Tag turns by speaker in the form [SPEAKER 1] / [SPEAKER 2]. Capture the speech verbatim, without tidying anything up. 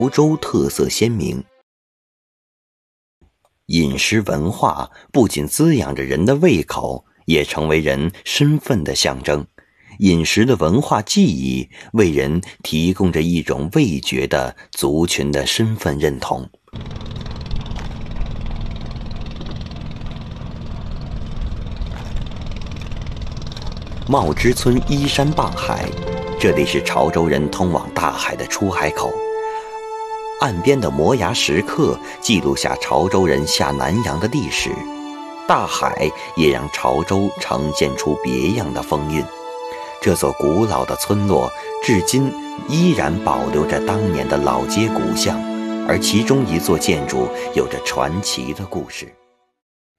[SPEAKER 1] 潮州特色鲜明。饮食文化不仅滋养着人的胃口，也成为人身份的象征。饮食的文化记忆为人提供着一种味觉的族群的身份认同。茂芝村依山傍海，这里是潮州人通往大海的出海口。岸边的摩崖石刻记录下潮州人下南洋的历史，大海也让潮州呈现出别样的风韵。这座古老的村落至今依然保留着当年的老街古巷，而其中一座建筑有着传奇的故事。